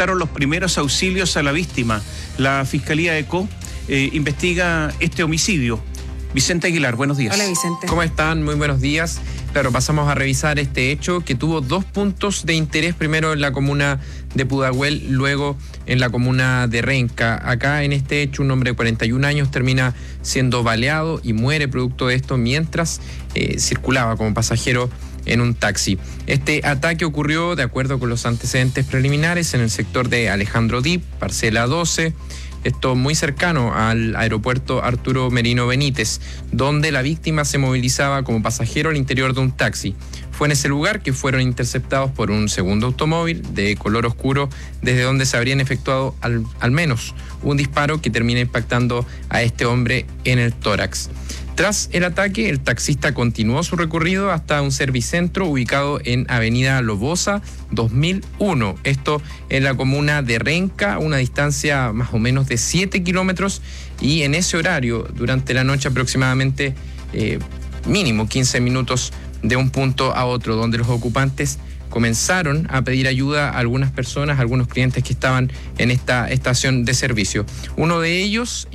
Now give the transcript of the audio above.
prestaron los primeros auxilios a la víctima. La Fiscalía ECO investiga este homicidio. Vicente Aguilar, buenos días. Hola, Vicente. ¿Cómo están? Muy buenos días. Claro, pasamos a revisar este hecho que tuvo 2 puntos de interés, primero en la comuna de Pudahuel, luego en la comuna de Renca. Acá en este hecho un hombre de 41 años termina siendo baleado y muere producto de esto mientras circulaba como pasajero en un taxi. Este ataque ocurrió, de acuerdo con los antecedentes preliminares, en el sector de Alejandro Dip, parcela 12, esto muy cercano al aeropuerto Arturo Merino Benítez, donde la víctima se movilizaba como pasajero al interior de un taxi. Fue en ese lugar que fueron interceptados por un segundo automóvil de color oscuro, desde donde se habrían efectuado al menos un disparo que termina impactando a este hombre en el tórax. Tras el ataque, el taxista continuó su recorrido hasta un servicentro ubicado en Avenida Lobosa 2001. Esto en la comuna de Renca, una distancia más o menos de 7 kilómetros, y en ese horario, durante la noche aproximadamente mínimo 15 minutos de un punto a otro, donde los ocupantes comenzaron a pedir ayuda a algunas personas, a algunos clientes que estaban en esta estación de servicio. Uno de ellos